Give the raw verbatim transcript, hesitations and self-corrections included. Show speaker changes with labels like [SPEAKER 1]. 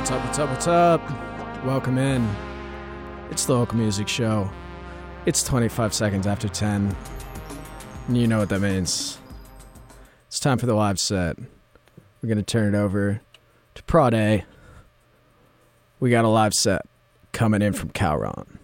[SPEAKER 1] What's up, what's up, what's up? Welcome in. It's the Local Music Show. It's twenty-five seconds after ten. And you know what that means. It's time for the live set. We're going to turn it over to Prod A. We got a live set coming in from Calron.